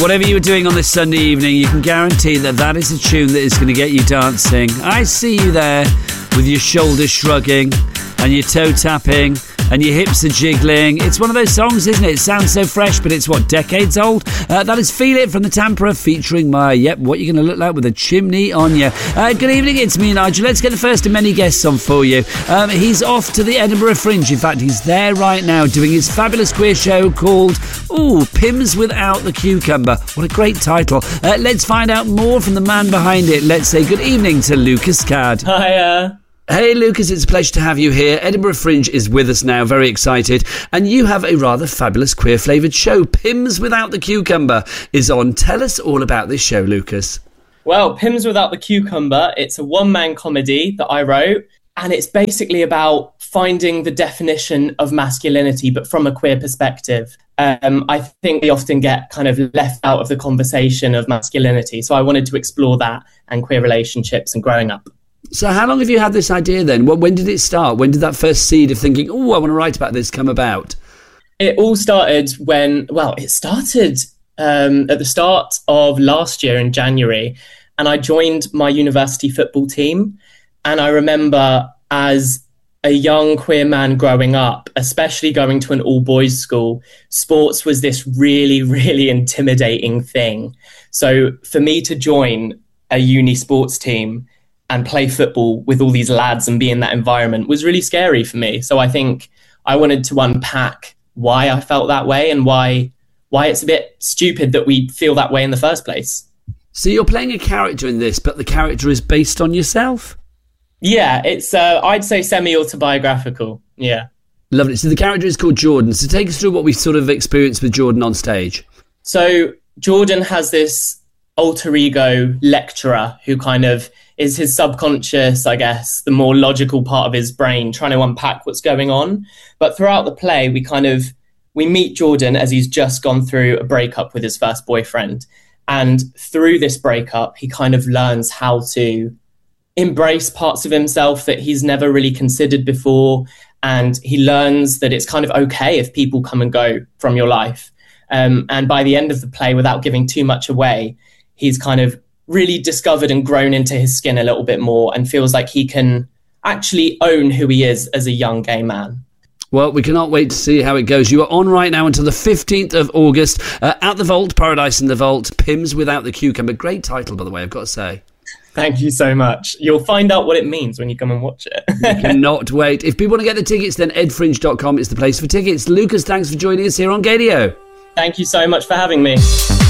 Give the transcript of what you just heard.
Whatever you were doing on this Sunday evening, you can guarantee that that is a tune that is going to get you dancing. I see you there with your shoulders shrugging and your toe tapping and your hips are jiggling. It's one of those songs, isn't it? It sounds so fresh, but it's, what, decades old? That is Feel It from the Tampere featuring my, what you're going to look like with a chimney on you. Good evening, it's me, Nigel. Let's get the first of many guests on for you. He's off to the Edinburgh Fringe. In fact, he's there right now doing his fabulous queer show called, Pims Without the Cucumber. What a great title. Let's find out more from the man behind it. Let's say good evening to Lucas Cadd. Hiya. Hey Lucas, it's a pleasure to have you here. Edinburgh Fringe is with us now, very excited. And you have a rather fabulous queer-flavoured show. Pims Without the Cucumber is on. Tell us all about this show, Lucas. Well, Pims Without the Cucumber, it's a one-man comedy that I wrote. And it's basically about finding the definition of masculinity, but from a queer perspective. I think we often get kind of left out of the conversation of masculinity. So I wanted to explore that and queer relationships and growing up. So how long have you had this idea then? When did it start? When did that first seed of thinking, I want to write about this come about? It all started at the start of last year in January. And I joined my university football team. And I remember as a young queer man growing up, especially going to an all-boys school, sports was this really, really intimidating thing. So for me to join a uni sports team and play football with all these lads and be in that environment was really scary for me. So I think I wanted to unpack why I felt that way and why it's a bit stupid that we feel that way in the first place. So you're playing a character in this, but the character is based on yourself? Yeah, it's, I'd say, semi-autobiographical. Yeah. Lovely. So the character is called Jordan. So take us through what we sort of experienced with Jordan on stage. So Jordan has this alter ego lecturer who kind of is his subconscious, I guess, the more logical part of his brain, trying to unpack what's going on. But throughout the play, we meet Jordan as he's just gone through a breakup with his first boyfriend. And through this breakup, he kind of learns how to embrace parts of himself that he's never really considered before. And he learns that it's kind of okay if people come and go from your life. And by the end of the play, without giving too much away, he's kind of really discovered and grown into his skin a little bit more and feels like he can actually own who he is as a young gay man. Well, we cannot wait to see how it goes. You are on right now until the 15th of August. At the Vault, Paradise in the Vault, Pims Without the Cucumber. Great title, by the way, I've got to say. Thank you so much. You'll find out what it means when you come and watch it. We cannot wait. If people want to get the tickets, then edfringe.com is the place for tickets. Lucas, thanks for joining us here on Gaydio. Thank you so much for having me.